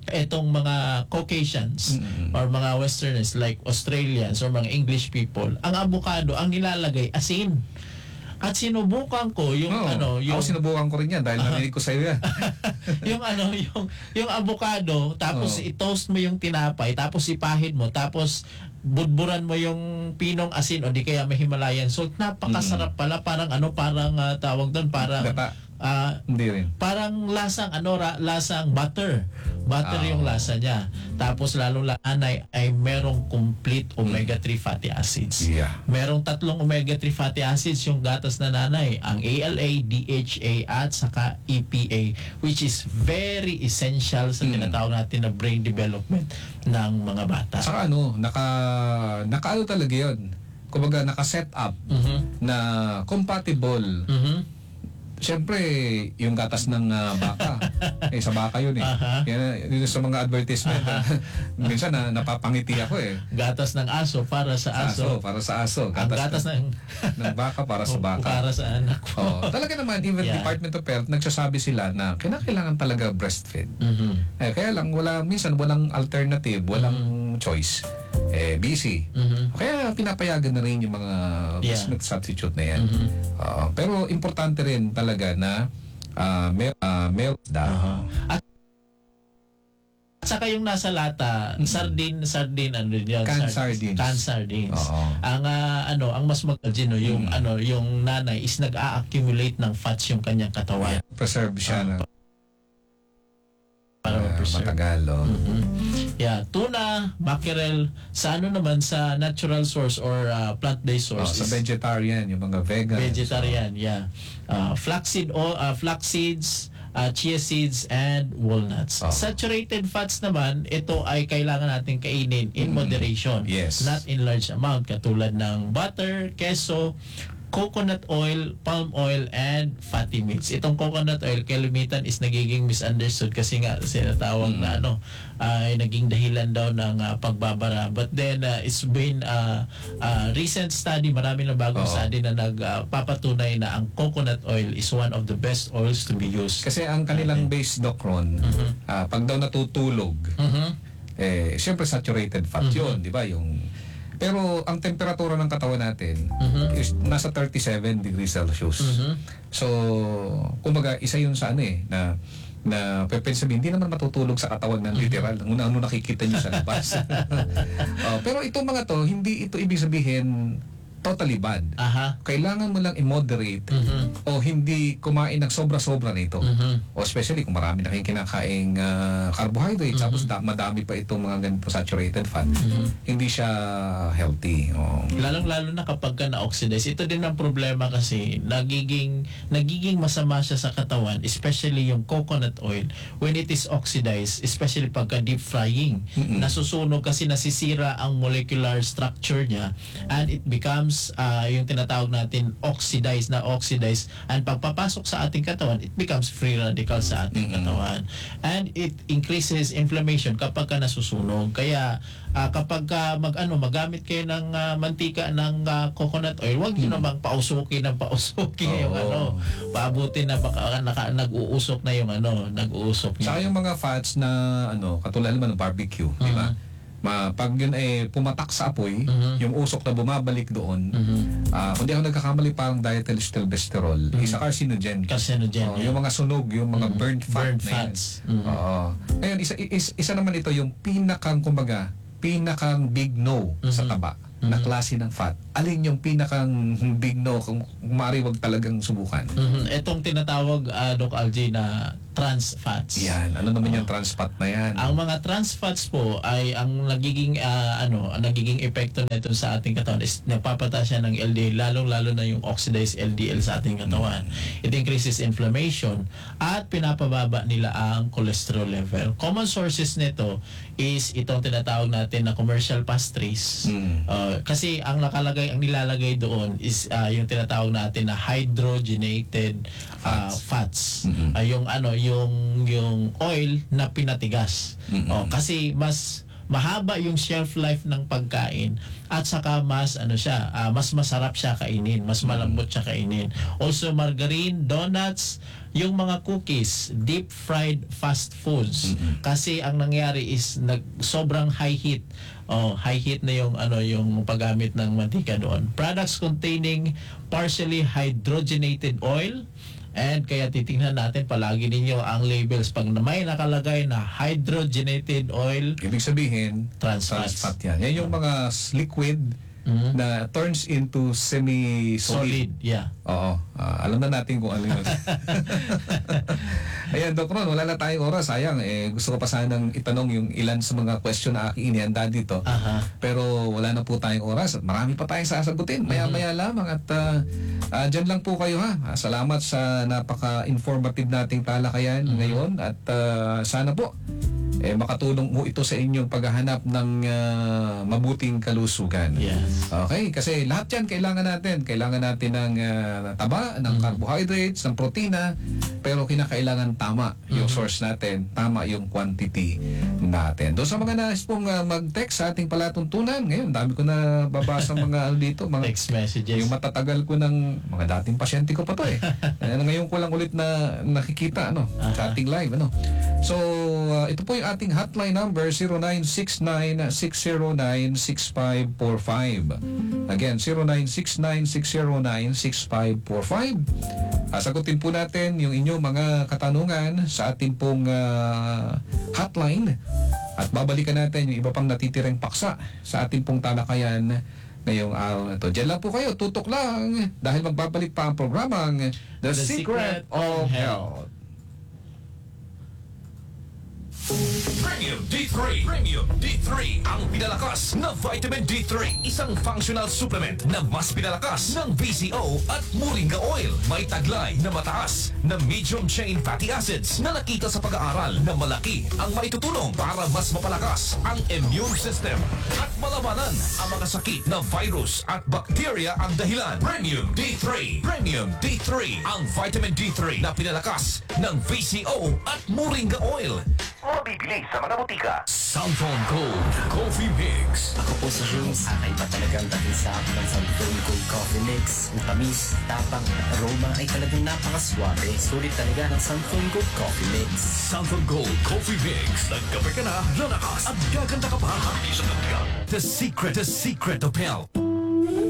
etong mga Caucasians or mga Westerners like Australians or mga English people, ang avocado ang nilalagay asin. At sinubukan ko yung ako sinubukan ko rin yan dahil narinig ko sa iyo yan. yung avocado, tapos i-toast mo yung tinapay, tapos ipahid mo, tapos budburan mo yung pinong asin o di kaya may Himalayan salt. Napakasarap pala, parang tawag doon, parang hindi rin. Parang lasang butter. Butter yung lasa niya. Tapos lalong lanay ay merong complete omega-3 fatty acids. Yeah. Merong 3 omega-3 fatty acids yung gatas na nanay, ang ALA, DHA at saka EPA, which is very essential sa tinatawag natin na brain development ng mga bata. Saka naka talaga yun. Kumbaga naka-set up na compatible. Siyempre, yung gatas ng baka. Sa baka yun eh. Yan sa mga advertisement. Minsan napapangiti ako eh. Gatas ng aso para sa aso. Para sa aso. Gatas ng baka para sa baka. Para sa anak. Talaga naman, even Department of Health, nagsasabi sila na kailangan talaga breastfeed. Kaya lang, minsan walang alternative, walang choice. Busy. Kaya pinapayagan na rin yung mga breast milk substitute na yan. Pero importante rin talaga na milk daw. At saka yung nasa lata, sardine ano yun? Canned sardines. Canned sardines. Ang mas yung nanay is nag-a-accumulate ng fats yung kanyang katawan. Preserve siya para matagal. Tuna, mackerel, sa sa natural source or plant-based source. Sa vegetarian, yung mga vegan. Vegetarian, flaxseeds, chia seeds, and walnuts. Saturated fats naman, ito ay kailangan natin kainin in moderation. Yes. Not in large amount, katulad ng butter, keso, coconut oil, palm oil, and fatty meats. Itong coconut oil, kalimitan is nagiging misunderstood kasi nga sinatawag na ay naging dahilan daw ng pagbabara. But then, it's been recent study, marami na bagong study na nagpapatunay na ang coconut oil is one of the best oils to be used. Kasi ang kanilang base doc ron, pag daw natutulog, siyempre saturated fat yun, di ba? Pero ang temperatura ng katawan natin is nasa 37 degrees Celsius. So, kumbaga, isa yun sa na pwede sabihin, hindi naman matutulog sa katawan ng literal. Ano nakikita nyo sa labas. Pero itong mga to, hindi ito ibig sabihin totally bad. Kailangan mo lang i-moderate o hindi kumain ng sobra-sobra nito. O especially kung marami na kayong kinakaing carbohydrates tapos madami pa itong mga ganito saturated fat. Hindi siya healthy. Lalong-lalo na kapag ka na-oxidize. Ito din ang problema kasi nagiging masama siya sa katawan, especially yung coconut oil when it is oxidized, especially pagka deep frying. Nasusunog kasi nasisira ang molecular structure niya and it becomes yung tinatawag natin oxidized and pagpapasok sa ating katawan, it becomes free radical sa ating katawan and it increases inflammation kapag ka nasusunog. Kaya kapag magamit kayo ng mantika ng coconut oil, huwag nyo namang pausukin yung paabutin na baka nag-uusok na yung nag-uusok niya. Saka yung mga fats na katulad naman ng barbecue, di ba? Pag yun ay pumatak sa apoy, yung usok na bumabalik doon, kung di ako nagkakamali, parang diethylstilbestrol, isa carcinogen. Yung mga sunog, yung mga burnt fats. Ngayon, isa naman ito yung pinakang big no sa taba na klase ng fat. Alin yung pinakang big no kung maaari wag talagang subukan? Itong tinatawag, Doc Algie, na trans fats. Yan. Ano naman yung trans fat na yan? Ang mga trans fats po ay ang nagiging epekto nito sa ating katawan is napapataas siya ng LDL, lalong-lalo na yung oxidized LDL sa ating katawan. It increases inflammation at pinapababa nila ang cholesterol level. Common sources nito is itong tinatawag natin na commercial pastries. Kasi ang nilalagay doon is yung tinatawag natin na hydrogenated fats. Yung oil na pinatigas. Kasi mas mahaba yung shelf life ng pagkain at saka mas mas masarap siya kainin, mas malambot siya kainin. Also margarine, donuts, yung mga cookies, deep fried fast foods. Kasi ang nangyari is sobrang high heat. High heat na yung paggamit ng mantika doon. Products containing partially hydrogenated oil. And kaya titingnan natin palagi ninyo ang labels. Pag may nakalagay na hydrogenated oil, Ibig sabihin, trans fat yan. Yan yung mga liquid na turns into semi-solid. solid, yeah. Oo. Alam na natin kung ano yun. Ayan, Doc Ron, wala na tayong oras. Sayang, gusto ko pa sanang itanong yung ilan sa mga question na aking inihanda dito. Pero wala na po tayong oras at marami pa tayong sasagutin. Maya-maya lamang at dyan lang po kayo ha. Salamat sa napaka-informative nating talakayan ngayon at sana po makatulong mo ito sa inyong paghahanap ng mabuting kalusugan. Yes. Okay, kasi lahat yan kailangan natin. Kailangan natin ng taba, ng carbohydrates, ng protina, pero kinakailangan tama yung source natin, tama yung quantity natin. Doon sa mga nais pong mag-text sa ating palatuntunan, ngayon dami ko na babasa mga dito, mga Text messages. yung matatagal ko ng mga dating pasyente ko pa to ngayon ko lang ulit na nakikita sa ating live So ito po yung ating hotline number 0969-609-6545. Again, 0969-609-6545. Sagutin po natin yung inyong mga katanungan sa ating pong hotline at babalikan natin yung iba pang natitirang paksa sa ating pong talakayan ngayong araw na ito. Diyan lang po kayo, tutok lang dahil magbabalik pa ang programang The Secret of Health. Premium D3. Premium D3. Ang pinalakas na vitamin D3. Isang functional supplement na mas pinalakas ng VCO at Moringa Oil. May taglay na mataas na medium chain fatty acids na nakita sa pag-aaral na malaki ang maitutulong para mas mapalakas ang immune system at malabanan ang mga sakit na virus at bacteria ang dahilan. Premium D3. Premium D3. Ang vitamin D3 na pinalakas ng VCO at Moringa Oil. Mabibili sa mga butika. Southern Gold Coffee Mix. Ako po si Jules. Kakaiba talagang dating sa akin ng Southern Gold Coffee Mix. Ang tamis, tapang, aroma ay talagang napakaswabe. Sulit talaga ng Southern Gold Coffee Mix. Southern Gold Coffee Mix. Nagkape ka na, lalakas at gaganda ka pa. The Secret of Health.